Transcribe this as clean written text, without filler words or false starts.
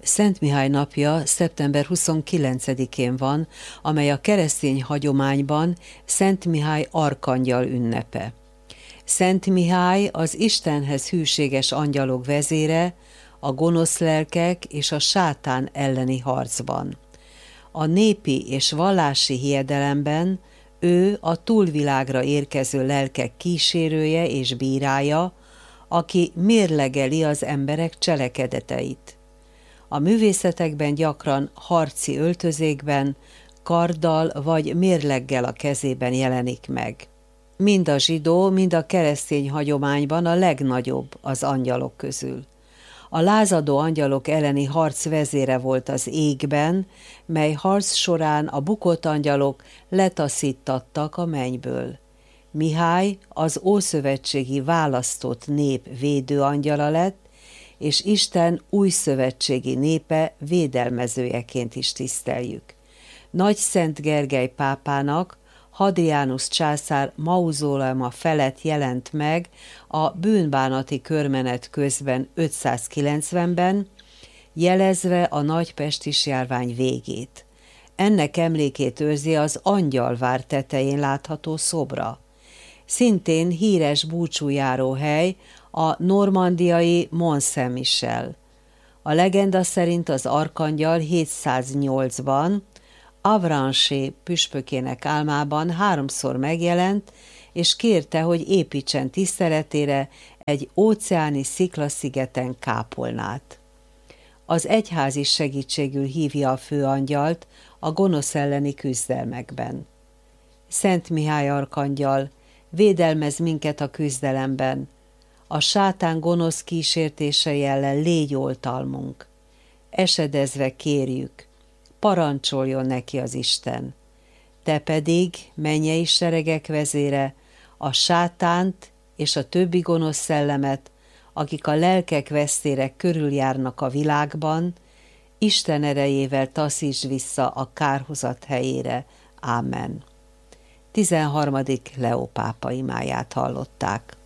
Szent Mihály napja szeptember 29-én van, amely a keresztény hagyományban Szent Mihály arkangyal ünnepe. Szent Mihály az Istenhez hűséges angyalok vezére, a gonosz lelkek és a sátán elleni harcban. A népi és vallási hiedelemben ő a túlvilágra érkező lelkek kísérője és bírája, aki mérlegeli az emberek cselekedeteit. A művészetekben gyakran harci öltözékben, karddal vagy mérleggel a kezében jelenik meg. Mind a zsidó, mind a keresztény hagyományban a legnagyobb az angyalok közül. A lázadó angyalok elleni harc vezére volt az égben, mely harc során a bukott angyalok letaszítattak a mennyből. Mihály az ószövetségi választott nép védőangyala lett, és Isten újszövetségi népe védelmezőjeként is tiszteljük. Nagy Szent Gergely pápának Hadrianus császár mauzóleuma felett jelent meg a bűnbánati körmenet közben 590-ben, jelezve a nagy pestis járvány végét. Ennek emlékét őrzi az Angyalvár tetején látható szobra. Szintén híres búcsújáróhely a normandiai Mont Saint-Michel. A legenda szerint az arkangyal 708-ban Avranches püspökének álmában 3-szor megjelent, és kérte, hogy építsen tiszteletére egy óceáni sziklaszigeten kápolnát. Az egyház is segítségül hívja a főangyalt a gonosz elleni küzdelmekben. Szent Mihály arkangyal, védelmez minket a küzdelemben, a sátán gonosz kísértései ellen légy oltalmunk. Esedezve kérjük, parancsoljon neki az Isten. Te pedig, mennyei seregek vezére, a sátánt és a többi gonosz szellemet, akik a lelkek vesztére körüljárnak a világban, Isten erejével taszítsd vissza a kárhozat helyére. Ámen. 13. Leó pápa imáját hallották.